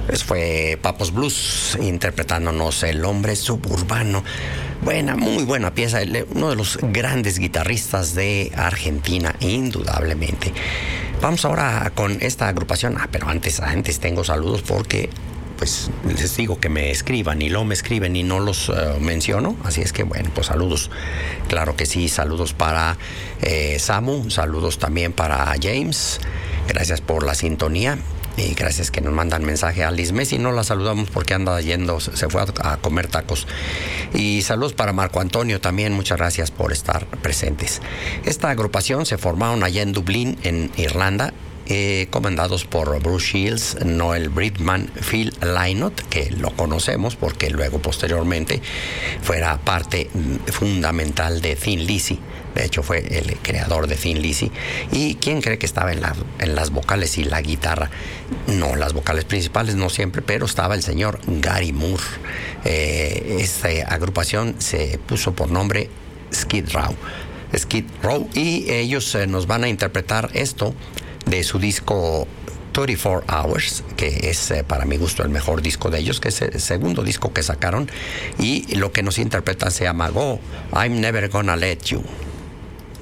Eso fue Papos Blues interpretándonos El hombre suburbano. Buena, muy buena pieza. Uno de los grandes guitarristas de Argentina, indudablemente. Vamos ahora con esta agrupación. Pero antes tengo saludos porque pues les digo que me escriban y luego me escriben y no los menciono, así es que bueno, pues saludos, claro que sí, saludos para Samu, saludos también para James, gracias por la sintonía y gracias que nos mandan mensaje a Liz Messi, no la saludamos porque anda yendo, se fue a comer tacos, y saludos para Marco Antonio también, muchas gracias por estar presentes. Esta agrupación se formaron allá en Dublín, en Irlanda, comandados por Bruce Shields, Noel Bridgman, Phil Lynott, que lo conocemos porque luego posteriormente fuera parte fundamental de Thin Lizzy. De hecho fue el creador de Thin Lizzy. ¿Y quién cree que estaba en las vocales y la guitarra? No, las vocales principales no siempre, pero estaba el señor Gary Moore. Esta agrupación se puso por nombre Skid Row, y ellos nos van a interpretar esto de su disco 24 Hours, que es para mi gusto el mejor disco de ellos, que es el segundo disco que sacaron, y lo que nos interpretan se llama Go, I'm Never Gonna Let You.